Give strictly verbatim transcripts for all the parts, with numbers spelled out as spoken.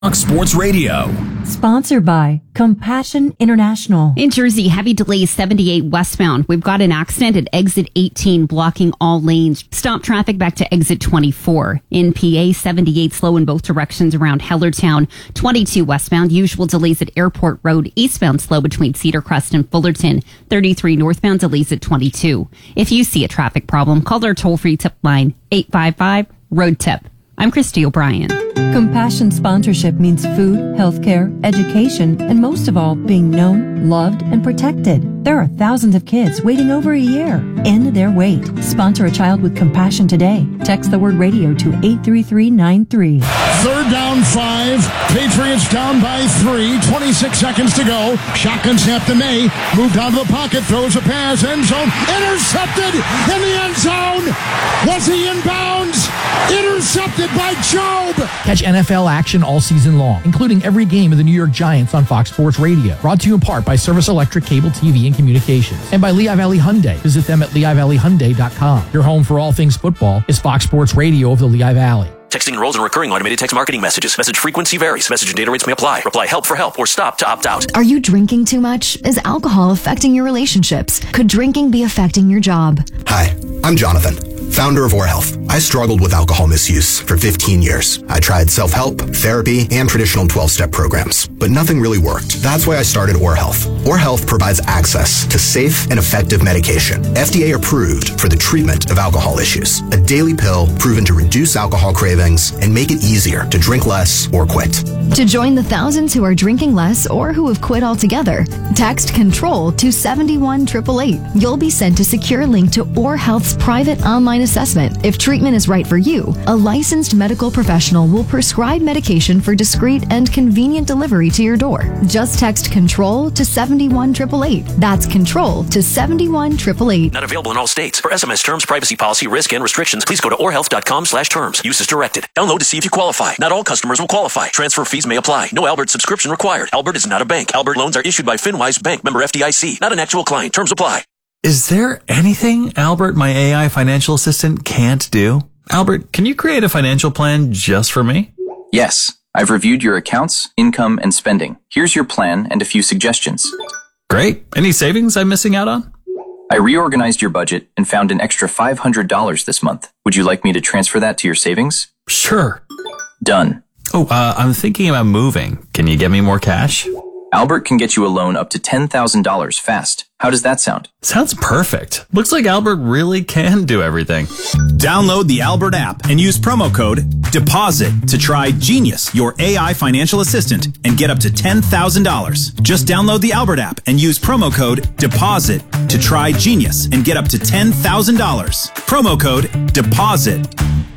Fox Sports Radio. Sponsored by Compassion International. In Jersey, heavy delays seventy-eight westbound. We've got an accident at exit eighteen blocking all lanes. Stop traffic back to exit twenty-four. In P A, seventy-eight slow in both directions around Hellertown. twenty-two westbound. Usual delays at Airport Road. Eastbound slow between Cedar Crest and Fullerton. thirty-three northbound delays at twenty-two. If you see a traffic problem, call our toll-free tip line eight five five, road tip. I'm Christy O'Brien. Compassion sponsorship means food, healthcare, education, and most of all, being known, loved, and protected. There are thousands of kids waiting over a year. End their wait. Sponsor a child with compassion today. Text the word radio to eight three three nine three. Third down five. Patriots down by three. twenty-six seconds to go. Shotgun snap to May. Moved out of the pocket. Throws a pass. End zone. Intercepted in the end zone. Was he in bounds? Intercepted by Job. Catch N F L action all season long, including every game of the New York Giants on Fox Sports Radio. Brought to you in part by Service Electric Cable T V and Communications. And by Lehigh Valley Hyundai. Visit them at lehigh valley hyundai dot com. Your home for all things football is Fox Sports Radio of the Lehigh Valley. Texting enrolls in recurring automated text marketing messages. Message frequency varies. Message and data rates may apply. Reply help for help or stop to opt out. Are you drinking too much? Is alcohol affecting your relationships? Could drinking be affecting your job? Hi, I'm Jonathan, founder of Or Health. I struggled with alcohol misuse for fifteen years. I tried self-help, therapy, and traditional twelve-step programs, but nothing really worked. That's why I started Or Health. Or Health provides access to safe and effective medication, F D A approved for the treatment of alcohol issues. A daily pill proven to reduce alcohol cravings and make it easier to drink less or quit. To join the thousands who are drinking less or who have quit altogether, text CONTROL to seven one eight eight eight. You'll be sent a secure link to Or Health's private online assessment. If treatment is right for you, a licensed medical professional will prescribe medication for discreet and convenient delivery to your door. Just text CONTROL to seven one eight eight eight. That's CONTROL to seven one eight eight eight. Not available in all states. For S M S terms, privacy policy, risk, and restrictions, please go to or health dot com slash terms. Use as directed. Download to see if you qualify. Not all customers will qualify. Transfer fees may apply. No Albert subscription required. Albert is not a bank. Albert loans are issued by FinWise Bank, member F D I C. Not an actual client. Terms apply. Is there anything Albert, my A I financial assistant, can't do? Albert, can you create a financial plan just for me? Yes. I've reviewed your accounts, income, and spending. Here's your plan and a few suggestions. Great. Any savings I'm missing out on? I reorganized your budget and found an extra five hundred dollars this month. Would you like me to transfer that to your savings? Sure. Done. Oh, uh, I'm thinking about moving. Can you get me more cash? Albert can get you a loan up to ten thousand dollars fast. How does that sound? Sounds perfect. Looks like Albert really can do everything. Download the Albert app and use promo code DEPOSIT to try Genius, your A I financial assistant, and get up to ten thousand dollars. Just download the Albert app and use promo code DEPOSIT to try Genius and get up to ten thousand dollars. Promo code DEPOSIT.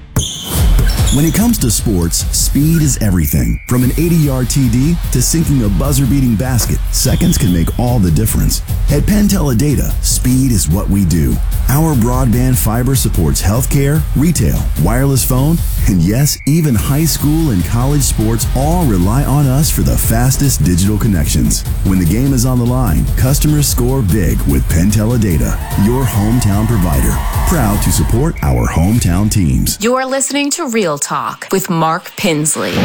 When it comes to sports, speed is everything. From an eighty-yard T D to sinking a buzzer-beating basket, seconds can make all the difference. At Penteledata, speed is what we do. Our broadband fiber supports healthcare, retail, wireless phone, and yes, even high school and college sports all rely on us for the fastest digital connections. When the game is on the line, customers score big with Penteledata, your hometown provider. Proud to support our hometown teams. You're listening to Real Talk with Mark Pinsley.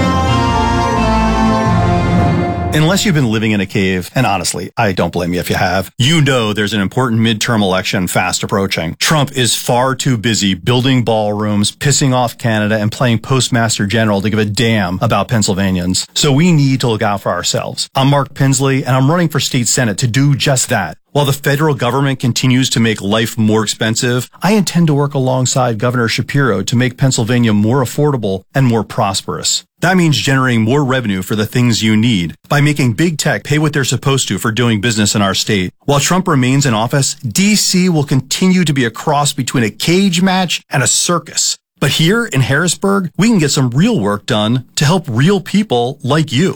Unless you've been living in a cave, and honestly, I don't blame you if you have, you know there's an important midterm election fast approaching. Trump is far too busy building ballrooms, pissing off Canada, and playing Postmaster General to give a damn about Pennsylvanians. So we need to look out for ourselves. I'm Mark Pinsley, and I'm running for state senate to do just that. While the federal government continues to make life more expensive, I intend to work alongside Governor Shapiro to make Pennsylvania more affordable and more prosperous. That means generating more revenue for the things you need by making big tech pay what they're supposed to for doing business in our state. While Trump remains in office, D C will continue to be a cross between a cage match and a circus. But here in Harrisburg, we can get some real work done to help real people like you.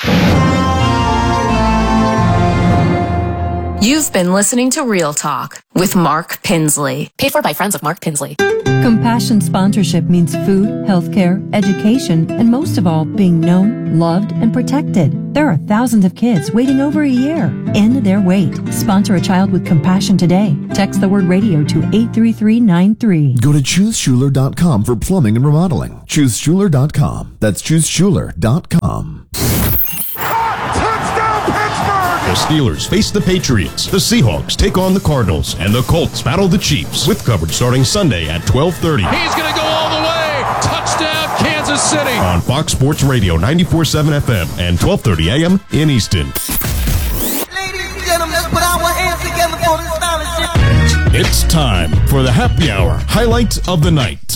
You've been listening to Real Talk with Mark Pinsley. Paid for by friends of Mark Pinsley. Compassion sponsorship means food, healthcare, education, and most of all, being known, loved, and protected. There are thousands of kids waiting over a year. End their wait. Sponsor a child with compassion today. Text the word radio to eight three three nine three. Go to choose schuler dot com for plumbing and remodeling. choose schuler dot com. That's choose schuler dot com. The Steelers face the Patriots. The Seahawks take on the Cardinals. And the Colts battle the Chiefs. With coverage starting Sunday at twelve thirty. He's going to go all the way. Touchdown, Kansas City. On Fox Sports Radio ninety-four point seven F M and twelve thirty A M in Easton. Ladies and gentlemen, let's put our hands together for this fellowship. It's time for the Happy Hour Highlight of the Night.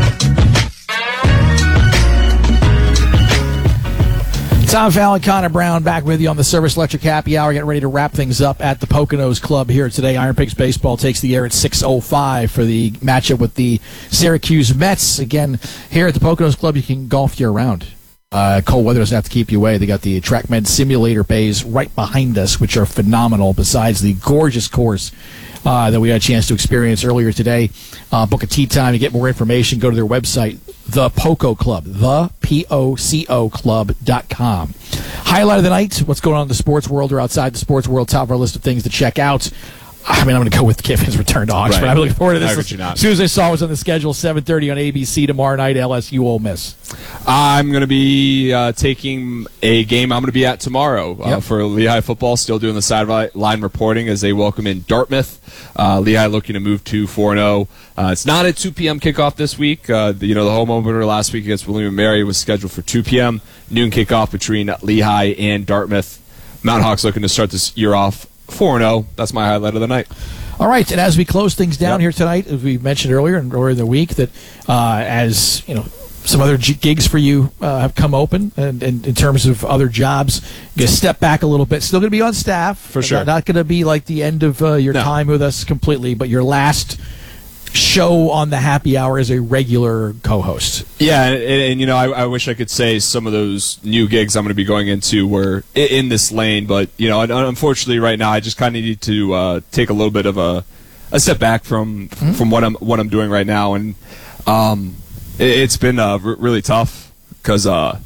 Tom Fallon, Connor Brown back with you on the Service Electric Happy Hour, getting ready to wrap things up at the Poconos Club here today. Iron Pigs Baseball takes the air at six oh five for the matchup with the Syracuse Mets. Again, here at the Poconos Club, you can golf year-round. Uh, cold weather doesn't have to keep you away. They got the TrackMed simulator bays right behind us, which are phenomenal, besides the gorgeous course uh, that we had a chance to experience earlier today. Uh, book a tee time to get more information. Go to their website, The Poco Club, the P O C O Club dot com. Highlight of the night, what's going on in the sports world or outside the sports world, top of our list of things to check out. I mean, I'm going to go with Kiffin's return to Oxford. Right. I'm looking forward to this. As soon as I saw it was on the schedule, seven thirty on A B C tomorrow night, L S U Ole Miss. I'm going to be uh, taking a game I'm going to be at tomorrow uh, yep. for Lehigh football, still doing the sideline reporting as they welcome in Dartmouth. Uh, Lehigh looking to move to four and oh. Uh, it's not a two p.m. kickoff this week. Uh, the, you know, the home opener last week against William and Mary was scheduled for two p.m. Noon kickoff between Lehigh and Dartmouth. Mount Hawks looking to start this year off four and oh. That's my highlight of the night. All right, and as we close things down yep. here tonight, as we mentioned earlier and earlier in the week, that uh, as you know, some other g- gigs for you uh, have come open, and, and in terms of other jobs, you step back a little bit. Still going to be on staff, for sure. Not, not going to be like the end of uh, your no. time with us completely, but your last show on the Happy Hour as a regular co-host. Yeah, and, and you know, I, I wish I could say some of those new gigs I'm going to be going into were in, in this lane, but you know, unfortunately, right now, I just kind of need to uh, take a little bit of a, a step back from mm-hmm. from what I'm what I'm doing right now, and um, it, it's been uh, r- really tough because uh,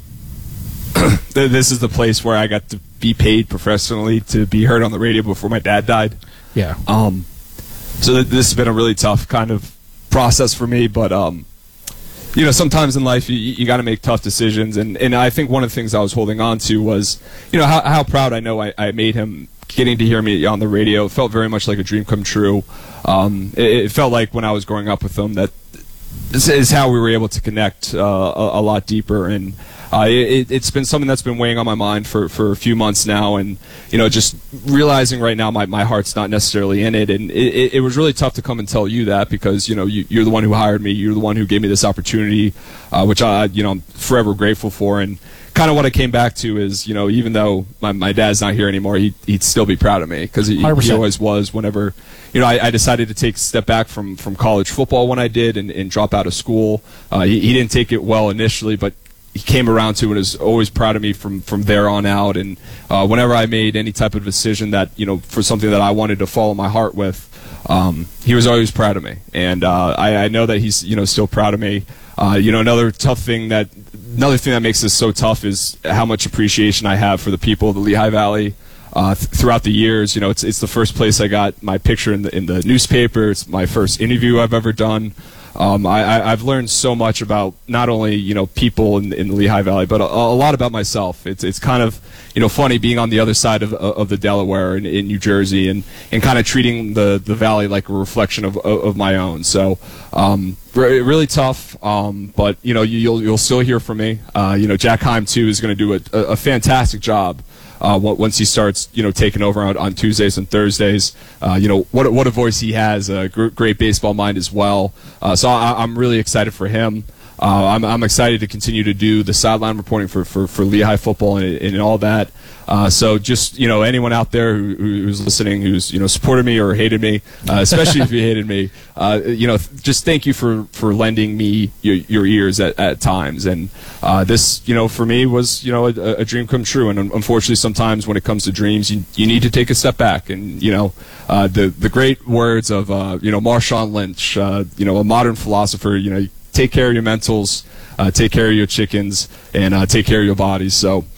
this is the place where I got to be paid professionally to be heard on the radio before my dad died. Yeah. Um. So this has been a really tough kind of process for me, but um, you know, sometimes in life you, you got to make tough decisions, and, and I think one of the things I was holding on to was, you know, how, how proud I know I, I made him getting to hear me on the radio. It felt very much like a dream come true. Um, it, it felt like when I was growing up with him that this is how we were able to connect uh, a, a lot deeper, and uh, it, it's been something that's been weighing on my mind for, for a few months now, and you know, just realizing right now my, my heart's not necessarily in it, and it, it was really tough to come and tell you that because you know you, you're the one who hired me, you're the one who gave me this opportunity, uh, which I you know I'm forever grateful for, and kind of what I came back to is you know even though my, my dad's not here anymore, he, he'd still be proud of me because he, he always was. Whenever you know I, I decided to take a step back from, from college football when I did and, and drop out of school, uh, he, he didn't take it well initially, but he came around to it and is always proud of me from, from there on out. And uh, whenever I made any type of decision that, you know, for something that I wanted to follow my heart with, um, he was always proud of me. And uh, I, I know that he's, you know, still proud of me. Uh, you know, another tough thing that, another thing that makes this so tough is how much appreciation I have for the people of the Lehigh Valley. Uh, th- throughout the years, you know, it's it's the first place I got my picture in the in the newspaper. It's my first interview I've ever done. Um, I, I, I've learned so much about not only you know people in, in the Lehigh Valley, but a, a lot about myself. It's it's kind of you know funny being on the other side of of the Delaware in, in New Jersey, and, and kind of treating the, the valley like a reflection of of my own. So um, re- really tough, um, but you know you, you'll you'll still hear from me. Uh, you know Jack Heim too is going to do a, a fantastic job. Uh, once he starts, you know, taking over on, on Tuesdays and Thursdays, uh, you know, what what a voice he has, a gr- great baseball mind as well. Uh, so I, I'm really excited for him. Uh, I'm, I'm excited to continue to do the sideline reporting for, for, for Lehigh football and, and all that. Uh, so just, you know, anyone out there who, who's listening, who's, you know, supported me or hated me, uh, especially if you hated me, uh, you know, just thank you for, for lending me your, your ears at, at times. And uh, this, you know, for me was, you know, a, a dream come true. And unfortunately, sometimes when it comes to dreams, you, you need to take a step back. And, you know, uh, the, the great words of, uh, you know, Marshawn Lynch, uh, you know, a modern philosopher, you know, take care of your mentals, uh, take care of your chickens, and uh, take care of your bodies. So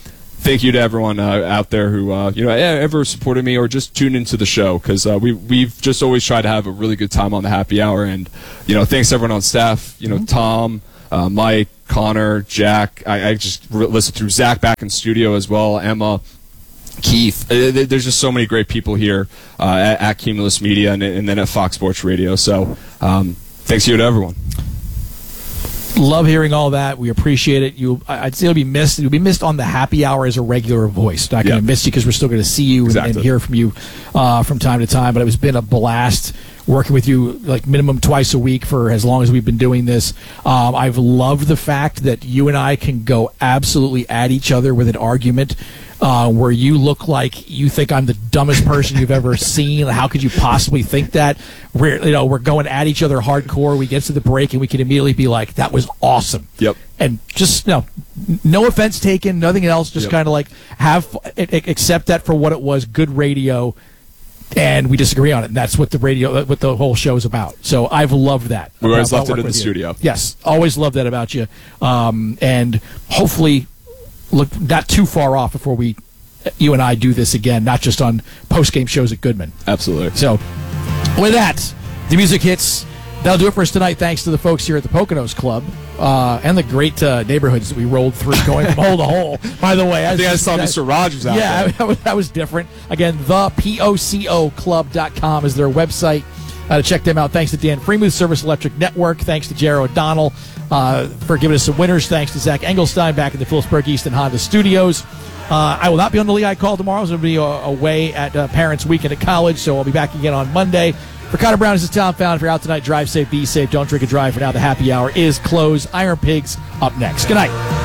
thank you to everyone uh, out there who uh, you know ever supported me or just tuned into the show, because uh, we we've just always tried to have a really good time on the happy hour. And you know, thanks to everyone on staff. You know, mm-hmm. Tom, uh, Mike, Connor, Jack. I, I just re- listened through Zach back in studio as well. Emma, Keith. Uh, there's just so many great people here uh, at, at Cumulus Media and, and then at Fox Sports Radio. So um, thanks you to everyone. Love hearing all that. We appreciate it. You, I'd say it'll be missed. You'll be missed on the happy hour as a regular voice. Not going to yep. miss you because we're still going to see you exactly. and, and hear from you uh, from time to time. But it has been a blast working with you, like minimum twice a week for as long as we've been doing this. Um, I've loved the fact that you and I can go absolutely at each other with an argument. Uh, where you look like you think I'm the dumbest person you've ever seen. How could you possibly think that? We're, you know, we're going at each other hardcore. We get to the break and we can immediately be like, "That was awesome." Yep. And just no, no offense taken, nothing else. Just yep. kind of like have accept that for what it was. Good radio, and we disagree on it. And that's what the radio, what the whole show is about. So I've loved that. We always loved it in the you. studio. Yes, always loved that about you. Um, and hopefully. Look not too far off before we, you and I do this again, not just on post-game shows at Goodman. Absolutely. So, with that, the music hits. That'll do it for us tonight. Thanks to the folks here at the Poconos Club uh, and the great uh, neighborhoods that we rolled through going from hole to hole. By the way, I think I saw Mister Rogers out yeah, there. Yeah, that, that was different. Again, the P O C O club dot com is their website. Uh, to check them out. Thanks to Dan Freemuth, Service Electric Network. Thanks to Jared O'Donnell uh, for giving us some winners. Thanks to Zach Engelstein back at the Phillipsburg Easton Honda Studios. Uh, I will not be on the Lehigh Call tomorrow. I'm going to be uh, away at uh, Parents' Weekend at college, so I'll be back again on Monday. For Connor Brown, this is Tom Found. If you're out tonight, drive safe, be safe, don't drink and drive. For now, the happy hour is closed. Iron Pigs up next. Good night.